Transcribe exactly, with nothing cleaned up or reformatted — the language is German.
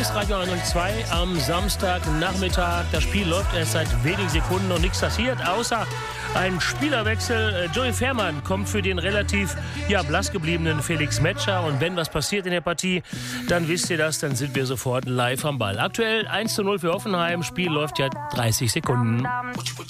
ist Radio eins null zwei am Samstagnachmittag. Das Spiel läuft erst seit wenigen Sekunden und nichts passiert, außer ein Spielerwechsel. Joey Fährmann kommt für den relativ ja, blass gebliebenen Felix Metscher. Und wenn was passiert in der Partie, dann wisst ihr das, dann sind wir sofort live am Ball. Aktuell eins zu null für Hoffenheim. Spiel läuft ja dreißig Sekunden.